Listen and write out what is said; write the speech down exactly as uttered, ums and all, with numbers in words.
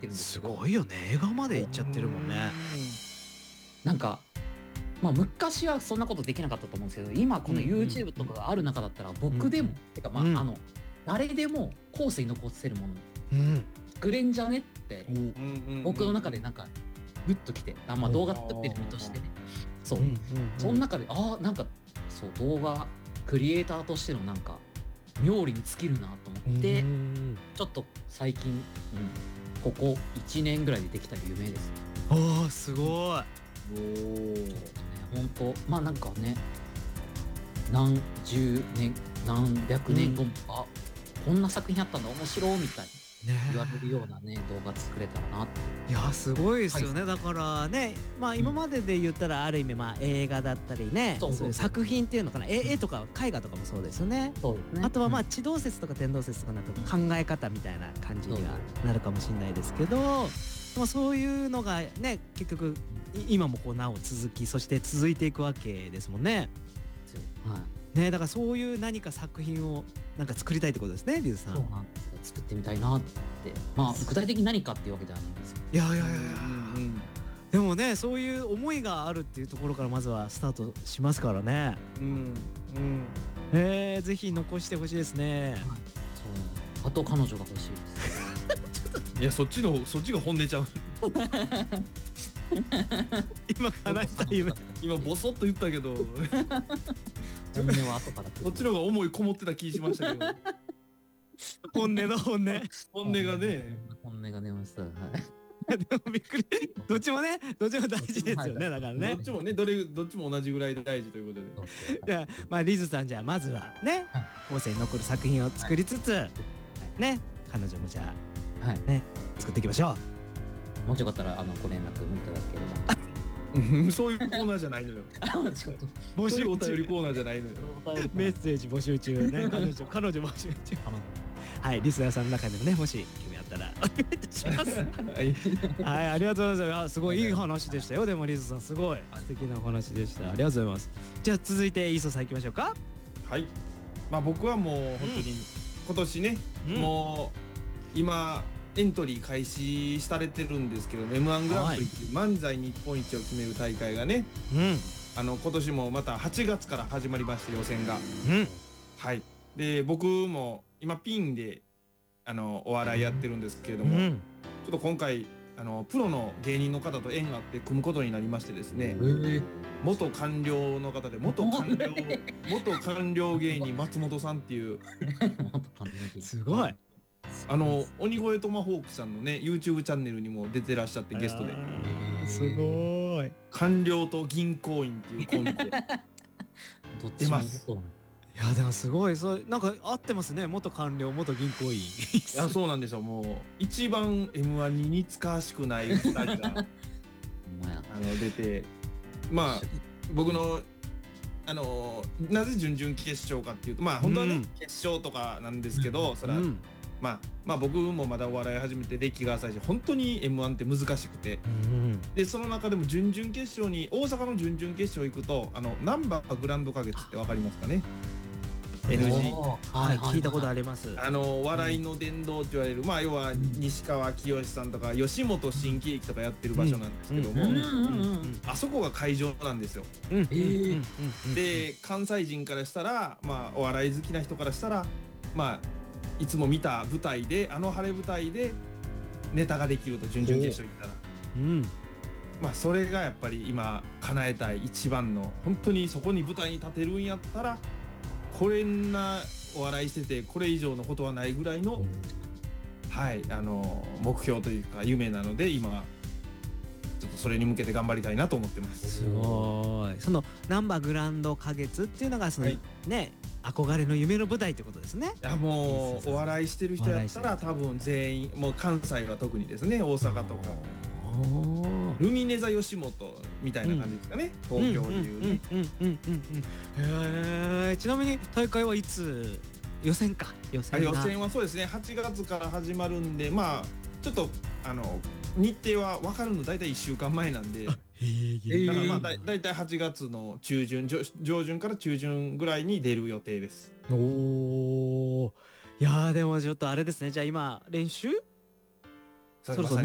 ってるんですすけど、 ごいよね。映画まで行っちゃってるもんね。 なんか、まあ昔はそんなことできなかったと思うんですけど、今この YouTube とかがある中だったら僕でも、 うんてかまあ、 うん、 あの、誰でも後世に残せるものうん作れんじゃねって僕の中でなんかグッときて、あ、まあ動画作ってる身としてね、そう、 うんうんその中でああなんかそう動画クリエイターとしてのなんか妙利に尽きるなと思って、 うん、 ちょっと最近、うん、ここいちねんぐらいでできた夢ですね。 ああすごい。 おお、本当まあなんかね、何十年何百年後も、うん、あこんな作品あったんだ面白いみたいに言われるようなね動画作れたらなって。 いやすごいですよね、はい、だからね、まあ今までで言ったらある意味まあ映画だったりね、うん、そういう作品っていうのかな、絵、絵とか絵画とかもそうですよね。 そうですね。 あとはまあ地動説とか天動説とかなんか考え方みたいな感じにはなるかもしれないですけど、まあそういうのがね結局今もこうなお続き、そして続いていくわけですもんね。はい。ね、だからそういう何か作品をなんか作りたいってことですね、リュウさん。 そうなんですよ。作ってみたいなって。まあ具体的に何かっていうわけではないんですよ。 いやいやいやいや、うん、でもねそういう思いがあるっていうところからまずはスタートしますからね。うんうん。えー、ぜひ残してほしいですね。はい、そう。 あと彼女が欲しいです。 いやそっちのそっちが本音ちゃう。 今話した夢。 今ボソッと言ったけど。 本音は後から。 こっちの方が思いこもってた気しましたけど。 本音の本音。 本音がね。 本音が出ました。はい。 でもびっくり。どっちもね、どっちも大事ですよね。だからね。 どっちもね、どれどっちも同じぐらい大事ということで。 じゃあまあリズさんじゃあまずはね、後世に残る作品を作りつつ、ね、彼女もじゃあはいね作っていきましょう。もしよかったらあのご連絡いただければ。 そういうコーナーじゃないのよ。募集お便りコーナーじゃないのよ。 メッセージ募集中ね。彼女彼女募集中。はい、リスナーさんの中でもね、もし興味あったらお願いいたします。はい、ありがとうございます。すごいいい話でしたよ。でもリスさんすごい素敵なお話でした。ありがとうございます。じゃあ続いてイーソさん行きましょうか。 はい。まあ僕はもう本当に今年ね、もう今。エントリー開始されてるんですけど エムワン グランプリっていう漫才日本一を決める大会がね、うん、あの今年もまたはちがつから始まりまして予選が、うん、はいで僕も今ピンであのお笑いやってるんですけれども、うん、ちょっと今回あのプロの芸人の方と縁があって組むことになりましてですね、元官僚の方で元官僚元官僚芸人松本さんっていうすごいあの鬼越トマホークさんのね YouTube チャンネルにも出てらっしゃってゲストで、 すごい官僚と銀行員っていうコンビで出ます。 いやでもすごいそうなんか合ってますね。元官僚元銀行員。いやそうなんですよ。もう一番 エムワン に似つかわしくないふたりがあの出てまあ僕のあのなぜ準々決勝かっていうとまあ本当はね、うん、決勝とかなんですけど、うん、それは、うんまあ、まあ僕もまだお笑い始めて歴が浅いし本当に エムワン って難しくて、うん、でその中でも準々決勝に大阪の準々決勝行くとあのナンバーグランド花月って分かりますかね。 エヌジーはい聞いたことあります。 あの笑いの殿堂って言われる、まあ要は西川きよしさんとか吉本新喜劇とかやってる場所なんですけども、あそこが会場なんですよ。で関西人からしたらまあお笑い好きな人からしたらまあいつも見た舞台であの晴れ舞台でネタができると準々決勝行ったら、うん、まあそれがやっぱり今叶えたい一番の本当にそこに舞台に立てるんやったらこれなお笑いしててこれ以上のことはないぐらいの、うん、はいあの目標というか夢なので今ちょっとそれに向けて頑張りたいなと思ってます。 すごい。そのナンバーグランド花月っていうのがその、はい、ね憧れの夢の舞台ってことですね。 いやもうお笑いしてる人やったら多分全員もう関西は特にですね大阪とかルミネ座吉本みたいな感じですかね、うん、東京でいうね。ちなみに大会はいつ予選か予選予選はそうですねはちがつから始まるんでまあちょっとあの日程は分かるの大体いっしゅうかんまえなんでだからまあだいたいはちがつの中旬上旬から中旬ぐらいに出る予定です。 おーいやーでもちょっとあれですねじゃあ今練習そろそろ